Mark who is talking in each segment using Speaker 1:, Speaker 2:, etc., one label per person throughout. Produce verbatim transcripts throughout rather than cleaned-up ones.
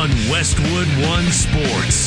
Speaker 1: on Westwood One Sports.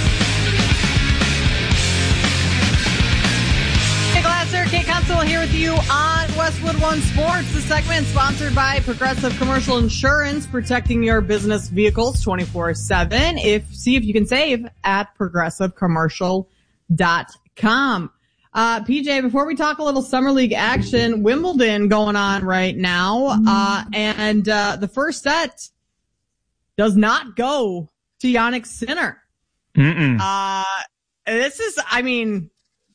Speaker 2: Hey, Glasser, Kate Constable here with you on Westwood One Sports. The segment sponsored by Progressive Commercial Insurance, protecting your business vehicles twenty-four seven. If see if you can save at progressive commercial dot com. Uh, P J, before we talk a little summer league action, Wimbledon going on right now, uh, and uh, the first set does not go to Jannik Sinner.
Speaker 3: Mm-mm.
Speaker 2: Uh, this is, I mean,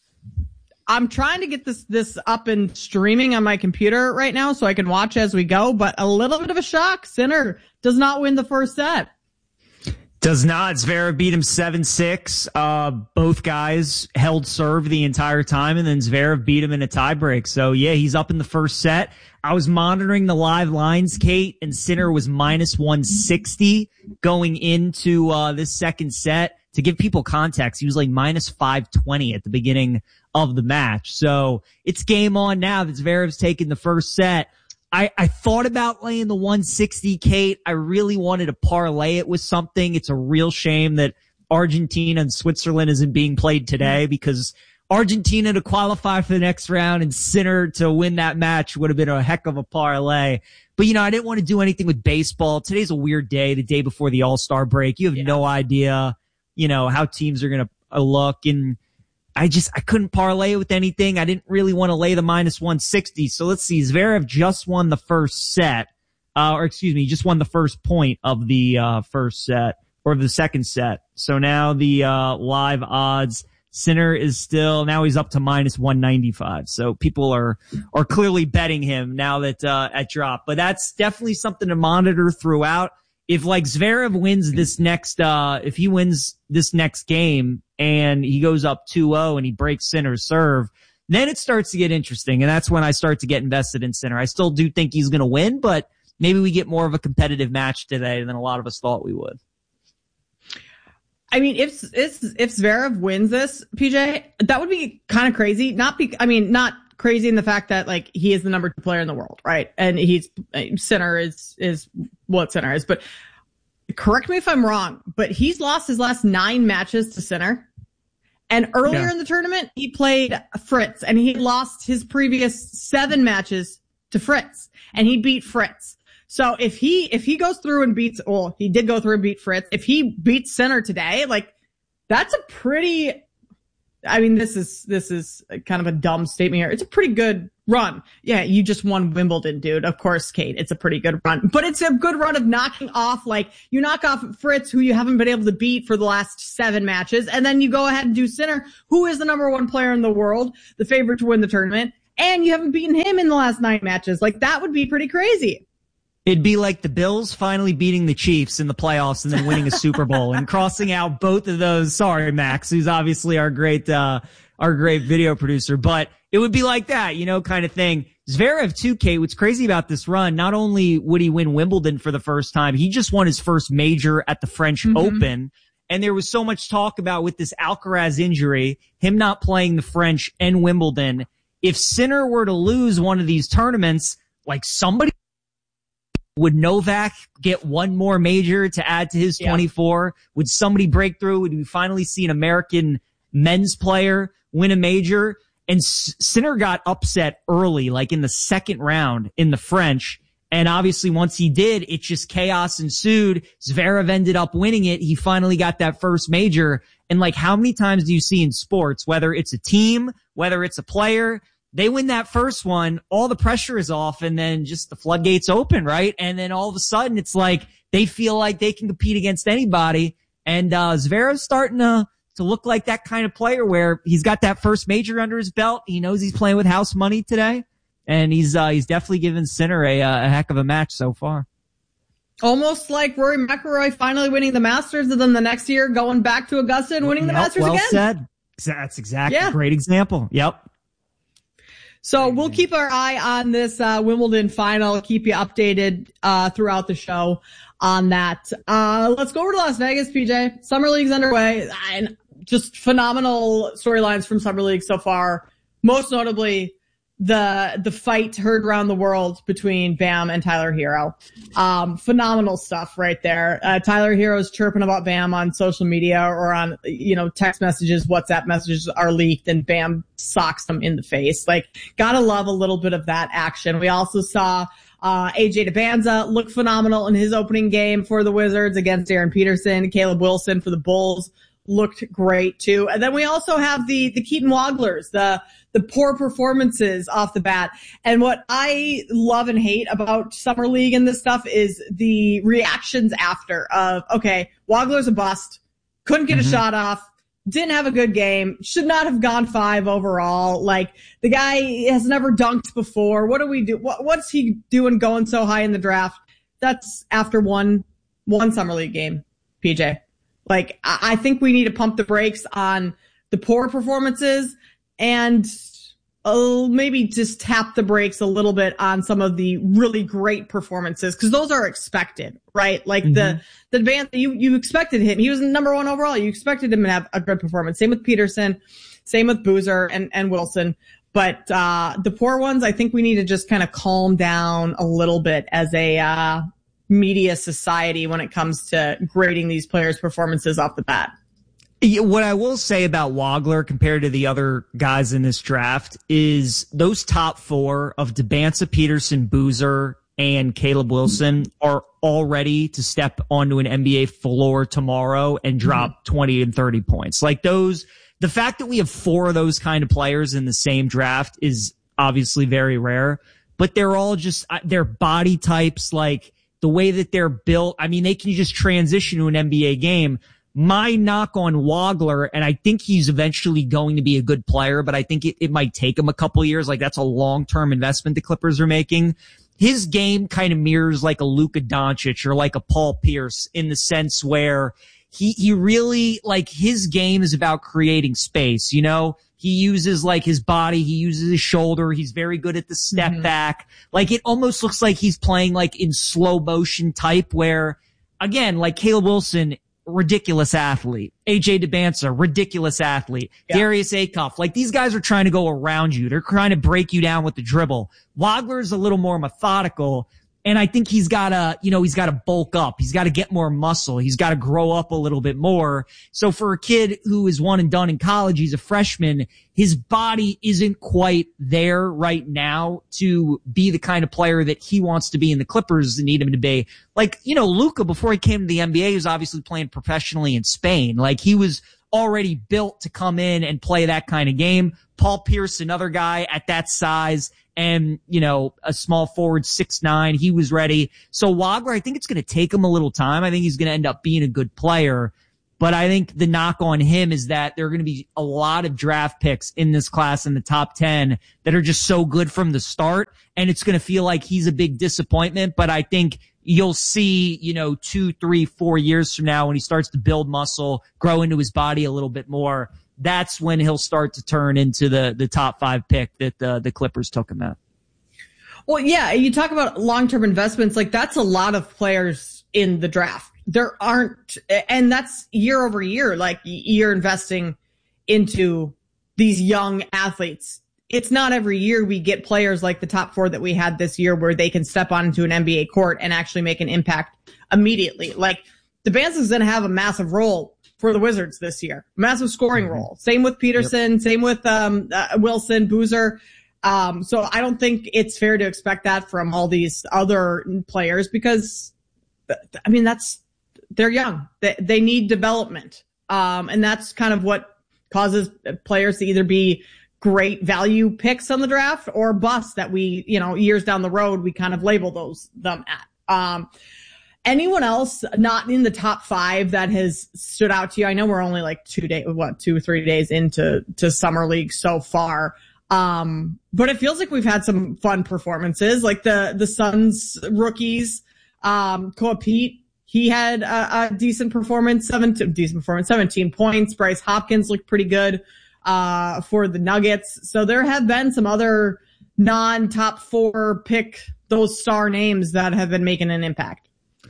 Speaker 2: I'm trying to get this, this up and streaming on my computer right now so I can watch as we go, but a little bit of a shock. Sinner does not win the first set.
Speaker 3: Does not. Zverev beat him seven six. Uh, both guys held serve the entire time, and then Zverev beat him in a tiebreak. So, yeah, he's up in the first set. I was monitoring the live lines, Kate, and Sinner was minus one sixty going into uh this second set. To give people context, he was like minus five twenty at the beginning of the match. So it's game on now that Zverev's taken the first set. I, I thought about laying the one sixty, Kate. I really wanted to parlay it with something. It's a real shame that Argentina and Switzerland isn't being played today, because Argentina to qualify for the next round and Sinner to win that match would have been a heck of a parlay. But, you know, I didn't want to do anything with baseball. Today's a weird day, the day before the All-Star break. You have yeah. no idea, you know, how teams are going to look. And I just, I couldn't parlay it with anything. I didn't really want to lay the minus one sixty. So let's see. Zverev just won the first set, uh, or excuse me, just won the first point of the, uh, first set or the second set. So now the, uh, live odds, Sinner is still, now he's up to minus one ninety-five. So people are, are clearly betting him now that, uh, at drop, but that's definitely something to monitor throughout. If like Zverev wins this next, uh, if he wins this next game and he goes up two oh and he breaks Sinner's serve, then it starts to get interesting. And that's when I start to get invested in Sinner. I still do think he's going to win, but maybe we get more of a competitive match today than a lot of us thought we would.
Speaker 2: I mean, if, if, if Zverev wins this, P J, that would be kind of crazy. Not be, I mean, not crazy in the fact that like he is the number two player in the world, right? And he's, Sinner is, is what Sinner is, but correct me if I'm wrong, but he's lost his last nine matches to Sinner. And earlier yeah. in the tournament, he played Fritz and he lost his previous seven matches to Fritz and he beat Fritz. So if he, if he goes through and beats, well, he did go through and beat Fritz. If he beats Sinner today, like that's a pretty, I mean, this is, this is kind of a dumb statement here. It's a pretty good run. Yeah, you just won Wimbledon, dude. Of course, Kate, it's a pretty good run, but it's a good run of knocking off, like you knock off Fritz, who you haven't been able to beat for the last seven matches. And then you go ahead and do Sinner, who is the number one player in the world, the favorite to win the tournament. And you haven't beaten him in the last nine matches. Like that would be pretty crazy.
Speaker 3: It'd be like the Bills finally beating the Chiefs in the playoffs and then winning a Super Bowl and crossing out both of those. Sorry, Max, who's obviously our great, uh, our great video producer, but it would be like that, you know, kind of thing. Zverev too, Kate, what's crazy about this run, not only would he win Wimbledon for the first time, he just won his first major at the French mm-hmm. Open. And there was so much talk about with this Alcaraz injury, him not playing the French and Wimbledon. If Sinner were to lose one of these tournaments, like somebody, would Novak get one more major to add to his yeah. twenty-four? Would somebody break through? Would we finally see an American men's player win a major? And Sinner got upset early, like in the second round in the French. And obviously once he did, it just chaos ensued. Zverev ended up winning it. He finally got that first major. And like how many times do you see in sports, whether it's a team, whether it's a player, they win that first one, all the pressure is off, and then just the floodgates open, right? And then all of a sudden, it's like they feel like they can compete against anybody. And uh Zverev's starting to to look like that kind of player where he's got that first major under his belt. He knows he's playing with house money today, and he's uh he's definitely given Sinner a, a heck of a match so far.
Speaker 2: Almost like Rory McIlroy finally winning the Masters, and then the next year going back to Augusta and winning the
Speaker 3: yep,
Speaker 2: Masters
Speaker 3: well
Speaker 2: again.
Speaker 3: Well said. That's exactly yeah. a great example. Yep.
Speaker 2: So we'll keep our eye on this uh Wimbledon final, keep you updated uh throughout the show on that. Uh let's go over to Las Vegas, P J. Summer League's underway, and just phenomenal storylines from Summer League so far. Most notably, the the fight heard around the world between Bam and Tyler Hero. Um, phenomenal stuff right there. Uh, Tyler Hero's chirping about Bam on social media or on, you know, text messages, WhatsApp messages are leaked, and Bam socks them in the face. Like, gotta love a little bit of that action. We also saw uh A J DeBanza look phenomenal in his opening game for the Wizards against Aaron Peterson. Caleb Wilson for the Bulls looked great too. And then we also have the the Keaton Wogglers, the the poor performances off the bat. And what I love and hate about Summer League and this stuff is the reactions after of, okay, Wogler's a bust, couldn't get mm-hmm. a shot off, didn't have a good game, should not have gone five overall. Like, the guy has never dunked before. What do we do? What, what's he doing going so high in the draft? That's after one, one Summer League game, P J. Like, I think we need to pump the brakes on the poor performances and oh, maybe just tap the brakes a little bit on some of the really great performances, because those are expected, right? Like mm-hmm. the the advance, you you expected him. He was number one overall. You expected him to have a good performance. Same with Peterson, same with Boozer and and Wilson. But uh the poor ones, I think we need to just kind of calm down a little bit as a uh media society when it comes to grading these players' performances off the bat.
Speaker 3: What I will say about Wogler compared to the other guys in this draft is those top four of DeBanza, Peterson, Boozer, and Caleb Wilson are all ready to step onto an N B A floor tomorrow and drop mm-hmm. twenty and thirty points. Like those, the fact that we have four of those kind of players in the same draft is obviously very rare, but they're all just, their body types, like the way that they're built. I mean, they can just transition to an N B A game. My knock on Wogler, and I think he's eventually going to be a good player, but I think it, it might take him a couple years. Like, that's a long-term investment the Clippers are making. His game kind of mirrors like a Luka Doncic or like a Paul Pierce in the sense where he, he really, like, his game is about creating space, you know? He uses like his body, he uses his shoulder, he's very good at the step mm-hmm. back. Like, it almost looks like he's playing like in slow motion type where, again, like Caleb Wilson, ridiculous athlete. A J DeBanza, ridiculous athlete. Yeah. Darius Akoff, like these guys are trying to go around you. They're trying to break you down with the dribble. Wogler's a little more methodical, and I think he's gotta, you know, he's gotta bulk up. He's gotta get more muscle. He's gotta grow up a little bit more. So for a kid who is one and done in college, he's a freshman, his body isn't quite there right now to be the kind of player that he wants to be, and the Clippers need him to be. Like, you know, Luka, before he came to the N B A, he was obviously playing professionally in Spain. Like, he was already built to come in and play that kind of game. Paul Pierce, another guy at that size, and, you know, a small forward, six nine, he was ready. So Wagner, I think it's going to take him a little time. I think he's going to end up being a good player. But I think the knock on him is that there are going to be a lot of draft picks in this class in the top ten that are just so good from the start. And it's going to feel like he's a big disappointment. But I think you'll see, you know, two, three, four years from now when he starts to build muscle, grow into his body a little bit more. That's when he'll start to turn into the, the top five pick that the, the Clippers took him at.
Speaker 2: Well, yeah, you talk about long-term investments. Like, that's a lot of players in the draft. There aren't, and that's year over year, like you're investing into these young athletes. It's not every year we get players like the top four that we had this year where they can step onto an N B A court and actually make an impact immediately. Like, DeBanza's going to have a massive role for the Wizards this year, massive scoring mm-hmm. role. Same with Peterson, yep. same with um, uh, Wilson, Boozer. Um, so I don't think it's fair to expect that from all these other players because, I mean, that's, they're young. They, they need development. Um, and that's kind of what causes players to either be great value picks on the draft or busts that we, you know, years down the road, we kind of label those, them at. Um, anyone else not in the top five that has stood out to you? I know we're only like two days, what, two or three days into, to summer league so far. Um, but it feels like we've had some fun performances, like the, the Suns rookies, um, Koa Pete. He had a, a decent performance, seventeen, decent performance, seventeen points. Bryce Hopkins looked pretty good, uh, for the Nuggets. So there have been some other non-top four pick, those star names that have been making an impact.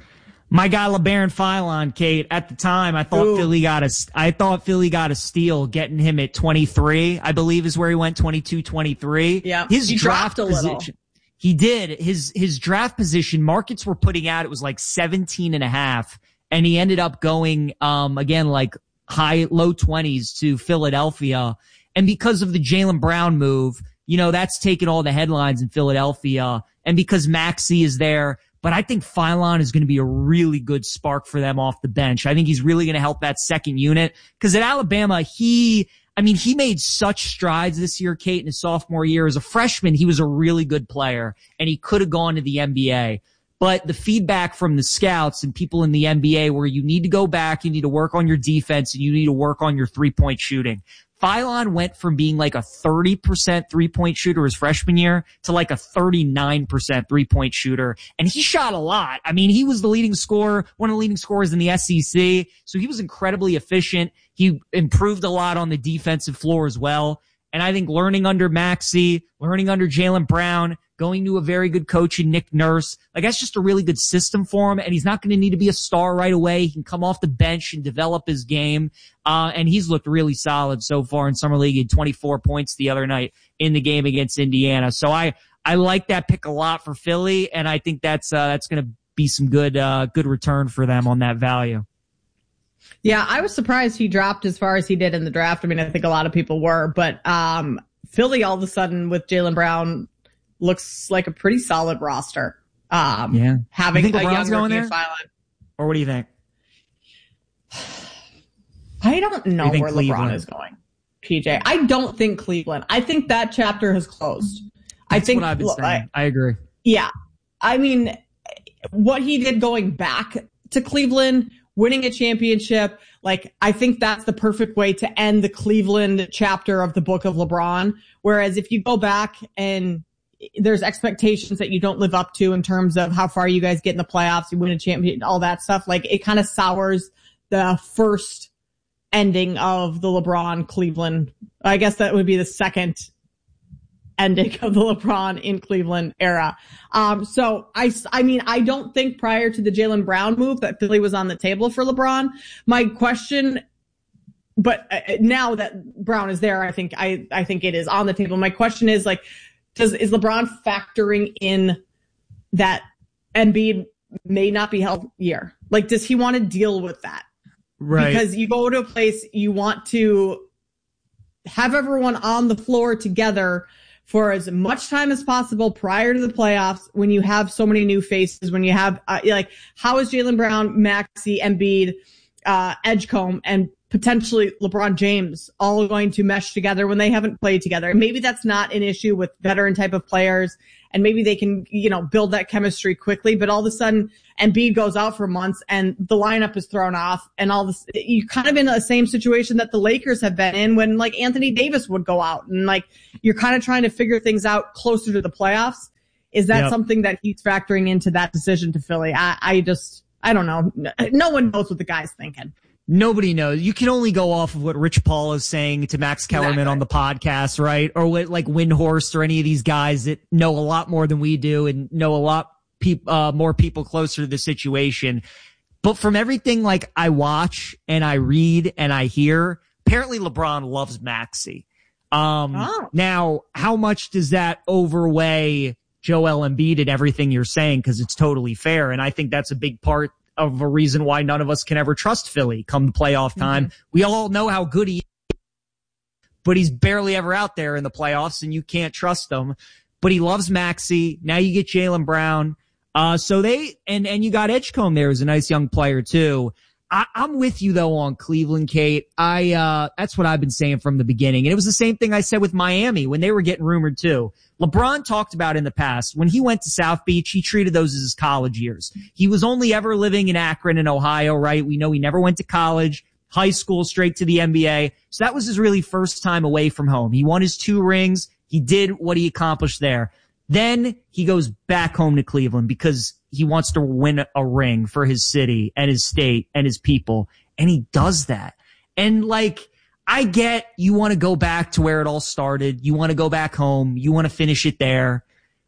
Speaker 3: My guy LeBaron Philon, Kate. At the time, I thought Ooh. Philly got a. I thought Philly got a steal, getting him at twenty-three. I believe is where he went, twenty-two, twenty-three.
Speaker 2: Yeah,
Speaker 3: his
Speaker 2: he
Speaker 3: draft
Speaker 2: dropped a
Speaker 3: position.
Speaker 2: little.
Speaker 3: He did. His his draft position. Markets were putting out it was like seventeen and a half, and he ended up going um again like high low twenties to Philadelphia. And because of the Jaylen Brown move, you know that's taken all the headlines in Philadelphia, and because Maxey is there. But I think Philon is going to be a really good spark for them off the bench. I think he's really going to help that second unit. Because at Alabama, he, I mean, he made such strides this year, Kate, in his sophomore year. As a freshman, he was a really good player, and he could have gone to the N B A. But the feedback from the scouts and people in the N B A were you need to go back, you need to work on your defense, and you need to work on your three-point shooting. Philon went from being like a thirty percent three-point shooter his freshman year to like a thirty-nine percent three-point shooter. And he shot a lot. I mean, he was the leading scorer, one of the leading scorers in the S E C. So he was incredibly efficient. He improved a lot on the defensive floor as well. And I think learning under Maxey, learning under Jaylen Brown, going to a very good coach in Nick Nurse, like that's just a really good system for him. And he's not going to need to be a star right away. He can come off the bench and develop his game. Uh, and he's looked really solid so far in Summer League. He had twenty-four points the other night in the game against Indiana. So I, I like that pick a lot for Philly. And I think that's, uh, that's going to be some good, uh, good return for them on that value.
Speaker 2: Yeah, I was surprised he dropped as far as he did in the draft. I mean, I think a lot of people were, but um, Philly all of a sudden with Jaylen Brown looks like a pretty solid roster. Um,
Speaker 3: yeah,
Speaker 2: having
Speaker 3: you think
Speaker 2: a
Speaker 3: LeBron's
Speaker 2: young
Speaker 3: going there,
Speaker 2: Philon.
Speaker 3: Or what do you think?
Speaker 2: I don't know
Speaker 3: do
Speaker 2: where
Speaker 3: Cleveland?
Speaker 2: LeBron is going, P J. I don't think Cleveland. I think that chapter has closed.
Speaker 3: That's
Speaker 2: I think
Speaker 3: what I've been
Speaker 2: look,
Speaker 3: saying. I, I agree.
Speaker 2: Yeah, I mean, what he did going back to Cleveland, winning a championship, like I think that's the perfect way to end the Cleveland chapter of the book of LeBron. Whereas if you go back and there's expectations that you don't live up to in terms of how far you guys get in the playoffs, you win a championship, all that stuff, like it kind of sours the first ending of the LeBron Cleveland. I guess that would be the second ending of the LeBron in Cleveland era. Um, so I, I mean, I don't think prior to the Jaylen Brown move that Philly was on the table for LeBron. My question, but now that Brown is there, I think, I, I think it is on the table. My question is like, does, is LeBron factoring in that Embiid may not be healthy year? Like, does he want to deal with that?
Speaker 3: Right.
Speaker 2: Because you go to a place, you want to have everyone on the floor together for as much time as possible prior to the playoffs when you have so many new faces, when you have, uh, like, how is Jaylen Brown, Maxey, Embiid, uh, Edgecombe, and potentially LeBron James all going to mesh together when they haven't played together? And maybe that's not an issue with veteran type of players, and maybe they can, you know, build that chemistry quickly, but all of a sudden Embiid goes out for months and the lineup is thrown off, and all this, you're kind of in the same situation that the Lakers have been in when like Anthony Davis would go out, and like you're kind of trying to figure things out closer to the playoffs. Is that
Speaker 3: yep.
Speaker 2: something that he's factoring into that decision to Philly? I, I just, I don't know. No one knows what the guy's thinking.
Speaker 3: Nobody knows. You can only go off of what Rich Paul is saying to Max Kellerman exactly. on the podcast, right? Or what like Windhorst or any of these guys that know a lot more than we do and know a lot pe- uh, more people closer to the situation. But from everything like I watch and I read and I hear, apparently LeBron loves Maxey. Um, oh. Now, how much does that overweigh Joel Embiid and everything you're saying? Because it's totally fair. And I think that's a big part of a reason why none of us can ever trust Philly come the playoff time. Mm-hmm. We all know how good he is, but he's barely ever out there in the playoffs and you can't trust him. But he loves Maxey. Now you get Jaylen Brown. Uh, so they, and, and you got Edgecombe there as a nice young player too. I, I'm with you though on Cleveland, Kate. I, uh, that's what I've been saying from the beginning. And it was the same thing I said with Miami when they were getting rumored too. LeBron talked about in the past, when he went to South Beach, he treated those as his college years. He was only ever living in Akron in Ohio, right? We know he never went to college, high school, straight to the N B A. So that was his really first time away from home. He won his two rings. He did what he accomplished there. Then he goes back home to Cleveland because he wants to win a ring for his city and his state and his people. And he does that. And like, I get you want to go back to where it all started. You want to go back home. You want to finish it there.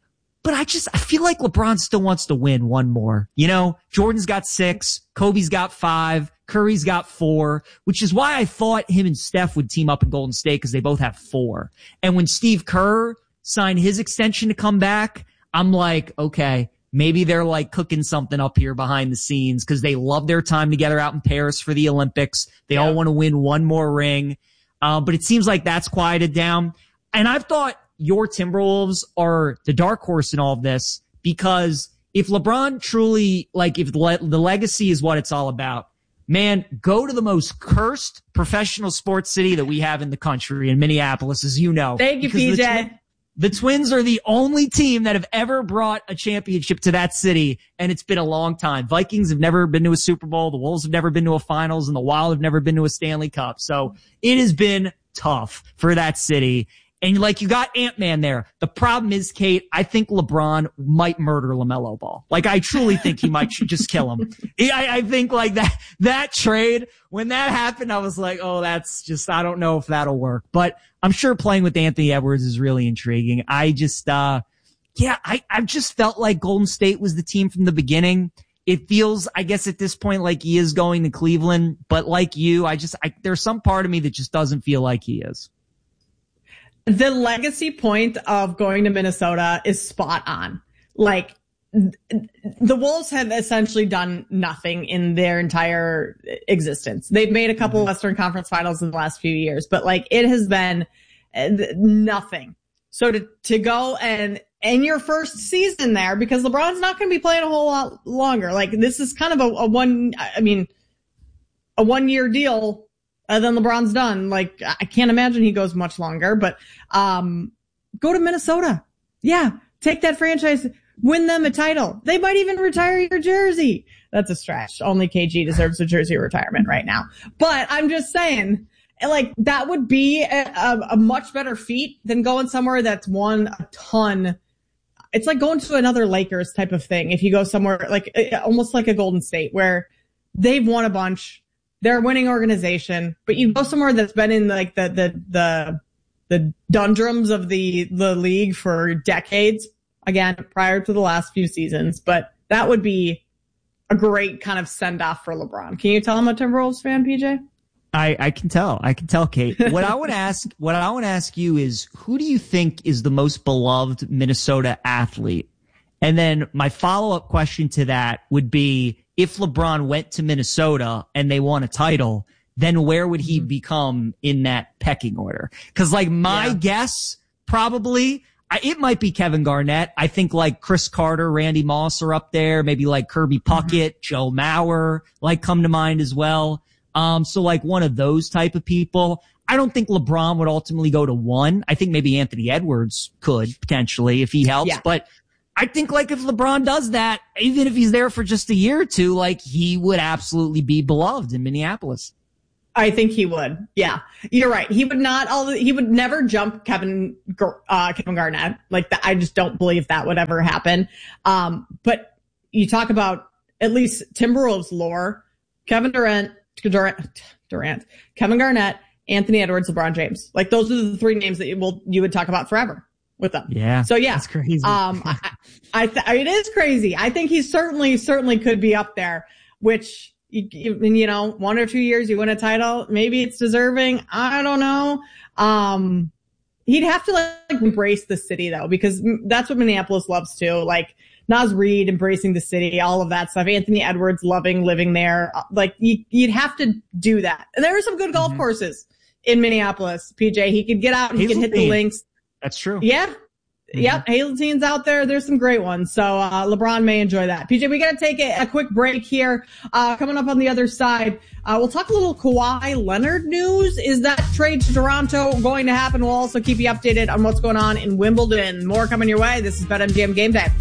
Speaker 3: But I just, I feel like LeBron still wants to win one more. You know, Jordan's got six, Kobe's got five, Curry's got four, which is why I thought him and Steph would team up in Golden State because they both have four. And when Steve Kerr signed his extension to come back, I'm like, okay, maybe they're like cooking something up here behind the scenes because they love their time together out in Paris for the Olympics. They yeah. all want to win one more ring. Uh, but it seems like that's quieted down. And I've thought your Timberwolves are the dark horse in all of this because if LeBron truly, like if le- the legacy is what it's all about, man, go to the most cursed professional sports city that we have in the country in Minneapolis, as you know.
Speaker 2: Thank you, P J.
Speaker 3: The, twi- the Twins are the only team that have ever brought a championship to that city, and it's been a long time. Vikings have never been to a Super Bowl, the Wolves have never been to a finals, and the Wild have never been to a Stanley Cup. So it has been tough for that city. And like you got Ant-Man there. The problem is, Kate, I think LeBron might murder LaMelo Ball. Like I truly think he might just kill him. I, I think like that, that trade, when that happened, I was like, oh, that's just, I don't know if that'll work, but I'm sure playing with Anthony Edwards is really intriguing. I just, uh, yeah, I, I've just felt like Golden State was the team from the beginning. It feels, I guess at this point, like he is going to Cleveland, but like you, I just, I, there's some part of me that just doesn't feel like he is.
Speaker 2: The legacy point of going to Minnesota is spot on. Like, the Wolves have essentially done nothing in their entire existence. They've made a couple mm-hmm. Western Conference finals in the last few years, but like it has been nothing. So to, to go and, and your first season there, because LeBron's not going to be playing a whole lot longer. Like this is kind of a, a one, I mean, a one year deal. Uh, then LeBron's done. Like, I can't imagine he goes much longer, but, um, go to Minnesota. Yeah. Take that franchise, win them a title. They might even retire your jersey. That's a stretch. Only K G deserves a jersey retirement right now. But I'm just saying, like, that would be a, a, a much better feat than going somewhere that's won a ton. It's like going to another Lakers type of thing. If you go somewhere like, almost like a Golden State where they've won a bunch. They're a winning organization, but you go somewhere that's been in like the, the, the, the doldrums of the, the league for decades. Again, prior to the last few seasons, but that would be a great kind of send off for LeBron. Can you tell I'm a Timberwolves fan, P J?
Speaker 3: I, I can tell. I can tell, Kate. What I want to ask, what I want to ask you is, who do you think is the most beloved Minnesota athlete? And then my follow-up question to that would be, if LeBron went to Minnesota and they won a title, then where would he become in that pecking order? Cause like my yeah. guess, probably, I, it might be Kevin Garnett. I think like Chris Carter, Randy Moss are up there. Maybe like Kirby Puckett, mm-hmm. Joe Mauer, like come to mind as well. Um, so like one of those type of people. I don't think LeBron would ultimately go to one. I think maybe Anthony Edwards could potentially if he helps, yeah. but I think like if LeBron does that, even if he's there for just a year or two, like he would absolutely be beloved in Minneapolis.
Speaker 2: I think he would. Yeah, you're right. He would not. All he would never jump Kevin uh, Kevin Garnett. Like the, I just don't believe that would ever happen. Um, but you talk about at least Timberwolves lore: Kevin Durant, Durant, Durant, Kevin Garnett, Anthony Edwards, LeBron James. Like those are the three names that you will you would talk about forever with them.
Speaker 3: Yeah.
Speaker 2: So yeah,
Speaker 3: that's crazy.
Speaker 2: um, I, I th- it is crazy. I think he certainly, certainly could be up there, which, you, you know, one or two years you win a title. Maybe it's deserving. I don't know. Um, he'd have to like embrace the city though, because that's what Minneapolis loves too. Like Naz Reid embracing the city, all of that stuff. Anthony Edwards loving living there. Like you, you'd have to do that. And there are some good golf mm-hmm. courses in Minneapolis, P J. He could get out and he could hit the links.
Speaker 3: That's true.
Speaker 2: Yeah. Mm-hmm. Yep. Hazeltine's out there. There's some great ones. So, uh, LeBron may enjoy that. P J, we got to take a, a quick break here. Uh, coming up on the other side, uh, we'll talk a little Kawhi Leonard news. Is that trade to Toronto going to happen? We'll also keep you updated on what's going on in Wimbledon. More coming your way. This is BetMGM Game Day.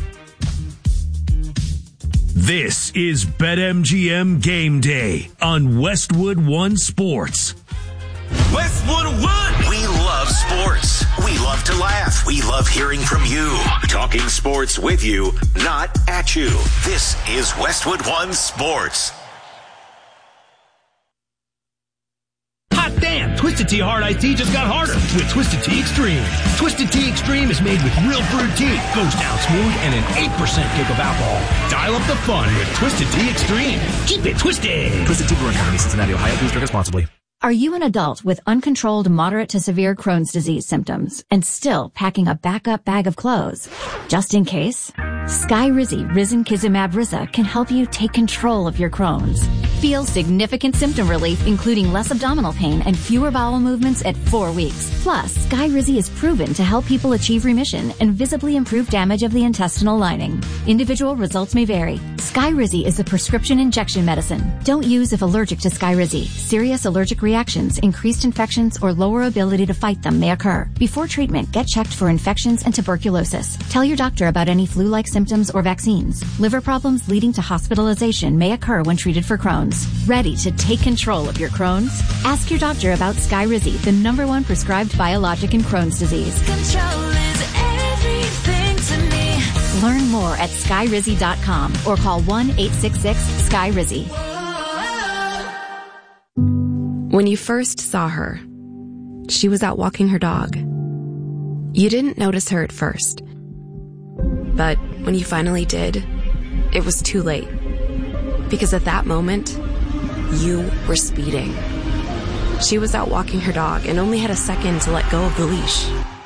Speaker 1: This is BetMGM Game Day on Westwood One Sports.
Speaker 4: Westwood One! We love sports. We love to laugh. We love hearing from you. Talking sports with you, not at you. This is Westwood One Sports.
Speaker 5: Hot damn! Man, Twisted Tea Hard Iced Tea just got harder with Twisted Tea Extreme. Twisted Tea Extreme is made with real brewed tea, goes down smooth, and an eight percent kick of alcohol. Dial up the fun with Twisted Tea Extreme. Keep it twisted.
Speaker 6: Twisted Tea Brewing Company, Cincinnati, Ohio. Please drink responsibly.
Speaker 7: Are you an adult with uncontrolled moderate to severe Crohn's disease symptoms and still packing a backup bag of clothes? Just in case? Skyrizi Risankizumab Riza can help you take control of your Crohn's. Feel significant symptom relief, including less abdominal pain and fewer bowel movements at four weeks. Plus, Skyrizi is proven to help people achieve remission and visibly improve damage of the intestinal lining. Individual results may vary. Skyrizi is a prescription injection medicine. Don't use if allergic to Skyrizi. Serious allergic reactions, increased infections, or lower ability to fight them may occur. Before treatment, get checked for infections and tuberculosis. Tell your doctor about any flu-like symptoms or vaccines. Liver problems leading to hospitalization may occur when treated for Crohn's. Ready to take control of your Crohn's? Ask your doctor about Skyrizi, the number one prescribed biologic in Crohn's disease.
Speaker 8: Control is everything to me.
Speaker 7: Learn more at skyrizi dot com or call one eight six six Sky Rizzy.
Speaker 9: When you first saw her, she was out walking her dog. You didn't notice her at first. But when you finally did, it was too late. Because at that moment, you were speeding. She was out walking her dog and only had a second to let go of the leash.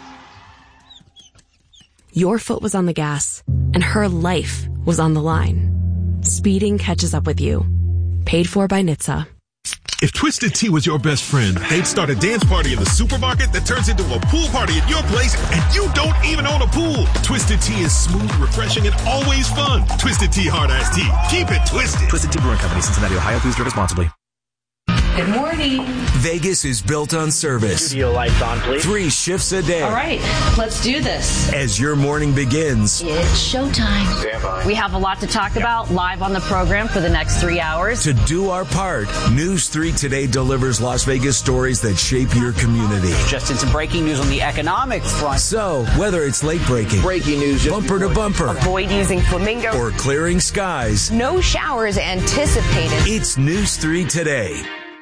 Speaker 9: Your foot was on the gas, and her life was on the line. Speeding catches up with you. Paid for by N H T S A.
Speaker 10: If Twisted Tea was your best friend, they'd start a dance party in the supermarket that turns into a pool party at your place, and you don't even own a pool. Twisted Tea is smooth, refreshing, and always fun. Twisted Tea Hard Iced Tea. Keep it twisted.
Speaker 6: Twisted Tea Brewing Company, Cincinnati, Ohio. Please drink responsibly.
Speaker 11: Good morning.
Speaker 12: Vegas is built on service.
Speaker 13: Studio lights on, please.
Speaker 12: Three shifts a day.
Speaker 11: All right, let's do this.
Speaker 12: As your morning begins,
Speaker 11: it's showtime.
Speaker 13: Stand by.
Speaker 14: We have a lot to talk about live on the program for the next three hours.
Speaker 12: To do our part, News three Today delivers Las Vegas stories that shape your community.
Speaker 15: Just into breaking news on the economic front.
Speaker 12: So, whether it's late breaking,
Speaker 15: breaking news,
Speaker 12: bumper to bumper,
Speaker 16: avoid using flamingo,
Speaker 12: or clearing skies,
Speaker 16: no showers anticipated.
Speaker 12: It's News three Today.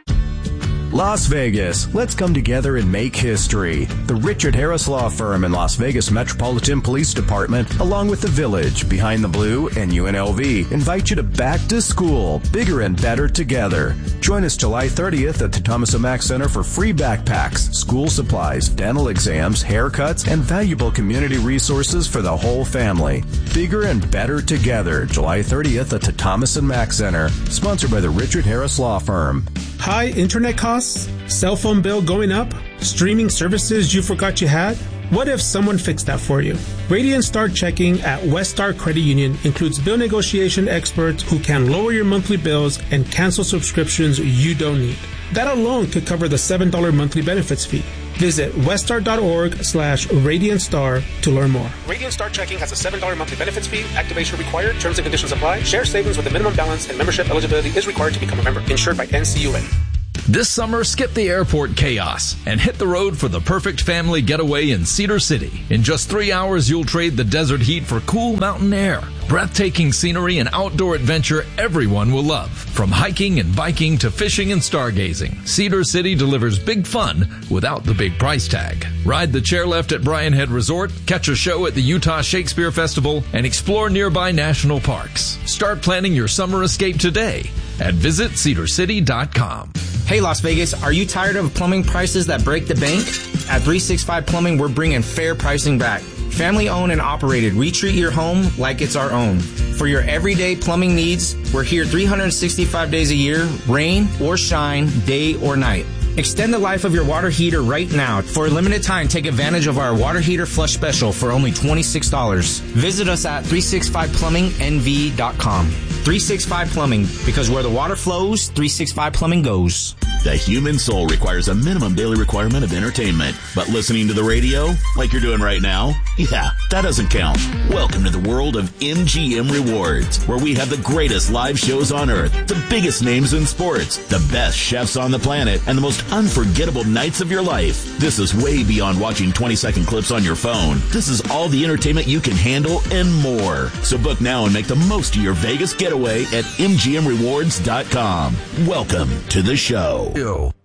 Speaker 17: Las Vegas, let's come together and make history. The Richard Harris Law Firm and Las Vegas Metropolitan Police Department, along with the Village, Behind the Blue, and U N L V, invite you to Back to School, bigger and better together. Join us July thirtieth at the Thomas and Mack Center for free backpacks, school supplies, dental exams, haircuts, and valuable community resources for the whole family. Bigger and better together, July thirtieth at the Thomas and Mack Center, sponsored by the Richard Harris Law Firm.
Speaker 18: High internet costs? Cell phone bill going up? Streaming services you forgot you had? What if someone fixed that for you? Radiant Star Checking at Westar Credit Union includes bill negotiation experts who can lower your monthly bills and cancel subscriptions you don't need. That alone could cover the seven dollars monthly benefits fee. Visit westar.org slash Radiant Star to learn more. Radiant Star Checking has a seven dollars monthly benefits fee. Activation required. Terms and conditions apply. Share savings with a minimum balance and membership eligibility is required to become a member. Insured by N C U A.
Speaker 19: This summer, skip the airport chaos and hit the road for the perfect family getaway in Cedar City. In just three hours, you'll trade the desert heat for cool mountain air, breathtaking scenery, and outdoor adventure everyone will love. From hiking and biking to fishing and stargazing, Cedar City delivers big fun without the big price tag. Ride the chairlift at Brian Head Resort, catch a show at the Utah Shakespeare Festival, and explore nearby national parks. Start planning your summer escape today at visit cedar city dot com.
Speaker 20: Hey Las Vegas, are you tired of plumbing prices that break the bank? At three sixty-five Plumbing, we're bringing fair pricing back. Family owned and operated, we treat your home like it's our own. For your everyday plumbing needs, we're here three hundred sixty-five days a year, rain or shine, day or night. Extend the life of your water heater right now. For a limited time, take advantage of our water heater flush special for only twenty-six dollars. Visit us at three sixty-five plumbing n v dot com. three sixty-five Plumbing, because where the water flows, three sixty-five Plumbing goes.
Speaker 21: The human soul requires a minimum daily requirement of entertainment. But listening to the radio, like you're doing right now, yeah, that doesn't count. Welcome to the world of M G M Rewards, where we have the greatest live shows on earth, the biggest names in sports, the best chefs on the planet, and the most unforgettable nights of your life. This is way beyond watching twenty-second clips on your phone. This is all the entertainment you can handle and more. So book now and make the most of your Vegas getaway at M G M rewards dot com. Welcome to the show.
Speaker 12: Yo.